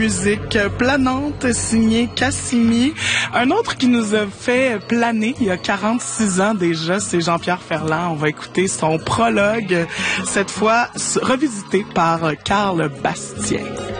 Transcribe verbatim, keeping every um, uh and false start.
Musique planante signée Cassimi. Un autre qui nous a fait planer il y a quarante-six ans déjà, c'est Jean-Pierre Ferland. On va écouter son prologue, cette fois revisité par Karl Bastien.